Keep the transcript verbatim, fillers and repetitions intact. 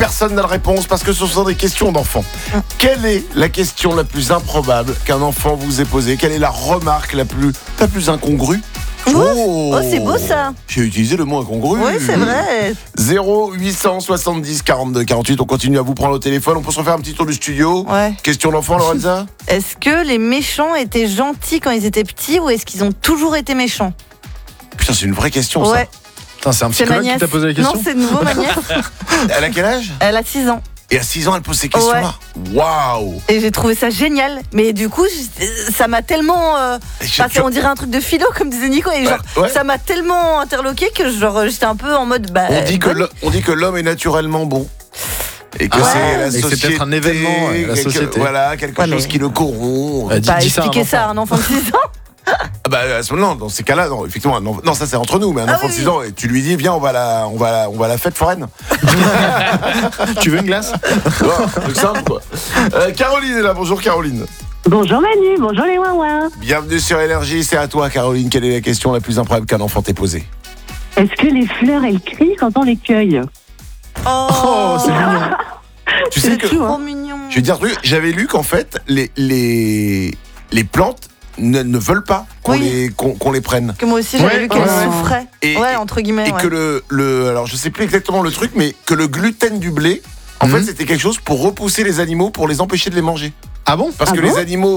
personne n'a de réponse parce que ce sont des questions d'enfants. Quelle est la question la plus improbable qu'un enfant vous ait posée? Quelle est la remarque la plus, la plus incongrue? Oh, oh, c'est beau ça. J'ai utilisé le mot incongru. Oui, c'est vrai. zéro huit cent soixante-dix quarante-deux quarante-huit. On continue à vous prendre au téléphone. On peut se refaire un petit tour du studio. Ouais. Question d'enfant, Lorenza. Est-ce que les méchants étaient gentils quand ils étaient petits ou est-ce qu'ils ont toujours été méchants? Putain, c'est une vraie question, Ouais. Putain, c'est un C'est ma psychologue qui nièce. t'a posé la question. Non, c'est nouveau ma nièce. ça. Elle a quel âge? Elle a six ans. Et à six ans, elle pose ces questions-là. Waouh. Et j'ai trouvé ça génial. Mais du coup, j- ça m'a tellement. euh, Et je- enfin, c'est- on dirait un truc de philo, comme disait Nico. Et genre, Ouais, ouais. ça m'a tellement interloqué que genre, j'étais un peu en mode. Bah, On dit que bonne. l'ho- on dit que l'homme est naturellement bon. Et que Ah c'est ouais. la Et que c'est société. peut-être un événement, ouais, la quelque- société. Voilà, quelque Ouais, chose mais- qui le corrompt. Euh, dis- Bah, dis ça à un expliquer ça à enfant. un enfant de six ans. Ah bah, à ce moment-là, dans ces cas-là, non, effectivement, non, non, ça c'est entre nous, mais un Ah enfant oui, de six oui. ans, et tu lui dis, viens, on va à la, on va à la, on va à la fête foraine. Tu veux une glace? Ouais, truc simple, quoi. Euh, Caroline est là, bonjour Caroline. Bonjour Manu, bonjour les ouin Bienvenue sur Énergie, c'est à toi Caroline. Quelle est la question la plus improbable qu'un enfant t'ait posée? Est-ce que les fleurs, elles crient quand on les cueille? Oh, c'est mignon. Tu sais que, Trop mignon. je vais te dire un truc, j'avais lu qu'en fait, les, les, les plantes ne, ne veulent pas qu'on Oui. les, qu'on, qu'on les prenne. Que moi aussi, j'avais Ouais, lu qu'elle ouais. souffrait. Et- ouais, entre guillemets. Et ouais. que le, le, alors je sais plus exactement le truc, mais que le gluten du blé, en Mhm. fait, c'était quelque chose pour repousser les animaux, pour les empêcher de les manger. Ah bon? Parce Ah que bon les animaux